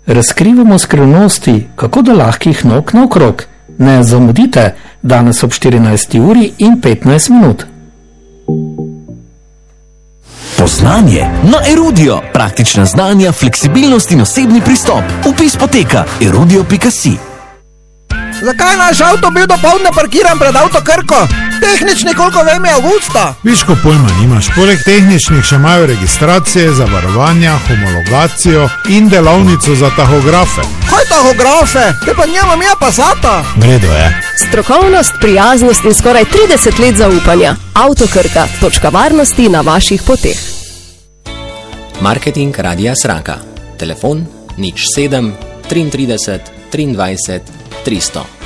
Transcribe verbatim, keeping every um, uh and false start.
Razkrivamo skrivnosti, kako do lahkih nog naokrog. Ne zamudite, danes ob štirinajsti uri in petnajst minut. Poznanje na Erudio. Praktična znanja, fleksibilnost in osebni pristop. Vpis poteka erudio pika si. Zakaj naš avto bil dopoldne parkiran pred Avto Krko? Tehnični, koliko vem, je avgusta. Viš, ko pojma nimaš. Poleg tehničnih še imajo registracije, zavarovanja, homologacijo in delavnico za tahografe. Kaj tahografe? Te pa njemam ja Passata. Vredo je. Strokovnost, prijaznost in skoraj trideset let zaupanja. Avto Krka, točka varnosti na vaših poteh. Marketing Radia Sraka. Telefon nič sedem triintrideset triindvajset tristo.